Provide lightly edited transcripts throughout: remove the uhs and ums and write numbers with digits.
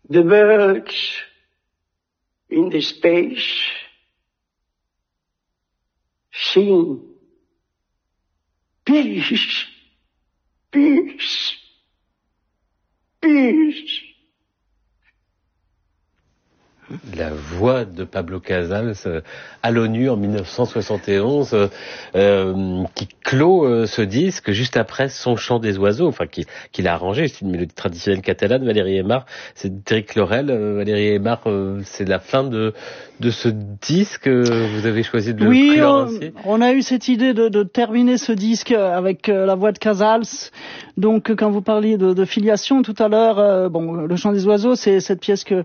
The birds in the space sing peace, peace, peace. La voix de Pablo Casals à l'ONU en 1971 qui clôt ce disque juste après Son chant des oiseaux, enfin qu'il a arrangé. C'est une mélodie traditionnelle catalane. Valérie Aymar, c'est Eric Laurel. Valérie Aymar, c'est la fin de ce disque. Vous avez choisi de le clore ainsi. On a eu cette idée de terminer ce disque avec la voix de Casals. Donc quand vous parliez de filiation tout à l'heure, Le chant des oiseaux, c'est cette pièce qui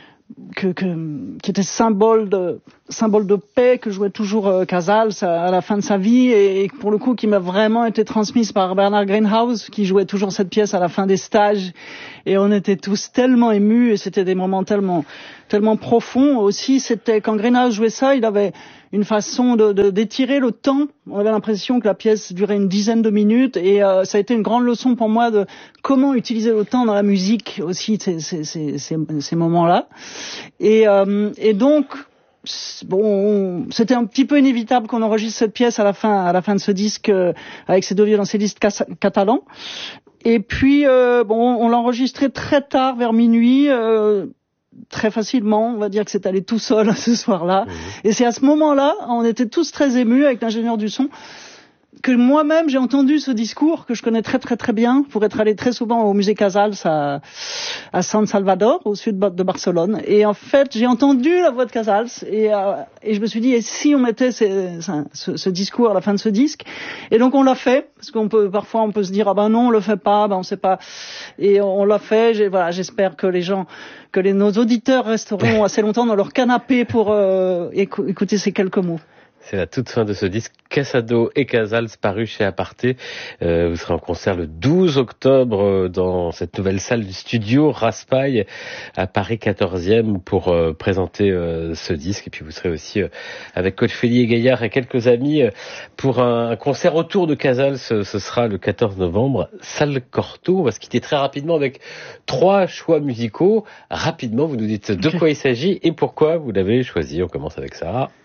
était symbole de paix, que jouait toujours Casals à la fin de sa vie, et pour le coup qui m'a vraiment été transmise par Bernard Greenhouse, qui jouait toujours cette pièce à la fin des stages, et on était tous tellement émus, et c'était des moments tellement profonds aussi. C'était quand Greenhouse jouait ça, il avait une façon d'étirer le temps. On avait l'impression que la pièce durait une dizaine de minutes, et ça a été une grande leçon pour moi de comment utiliser le temps dans la musique aussi, ces moments-là. Et donc c'était un petit peu inévitable qu'on enregistre cette pièce à la fin de ce disque avec ces deux violoncellistes catalans. Et puis on l'a enregistré très tard, vers minuit. Très facilement, on va dire que c'est allé tout seul ce soir-là. Et c'est à ce moment-là, on était tous très émus avec l'ingénieur du son, que moi-même j'ai entendu ce discours que je connais très très très bien pour être allé très souvent au musée Casals à San Salvador, au sud de Barcelone. Et en fait, j'ai entendu la voix de Casals et je me suis dit, et si on mettait ce discours à la fin de ce disque? Et donc on l'a fait, parce parfois on peut se dire, ah ben non, on le fait pas, on sait pas. Et on l'a fait. J'espère que nos auditeurs resteront assez longtemps dans leur canapé pour écouter ces quelques mots. C'est la toute fin de ce disque, Casado et Casals, paru chez Aparté. Vous serez en concert le 12 octobre dans cette nouvelle salle du studio Raspail à Paris 14e pour présenter ce disque. Et puis vous serez aussi avec Claude Félier et Gaillard et quelques amis pour un concert autour de Casals. Ce sera le 14 novembre, salle Cortot. On va se quitter très rapidement avec 3 choix musicaux. Rapidement, vous nous dites de quoi il s'agit et pourquoi vous l'avez choisi. On commence avec ça.